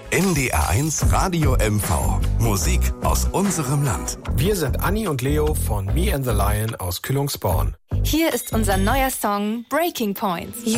NDR1 Radio MV. Musik aus unserem Land. Wir sind Anni und Leo von Me and the Lion aus Kühlungsborn. Hier ist unser neuer Song Breaking Points.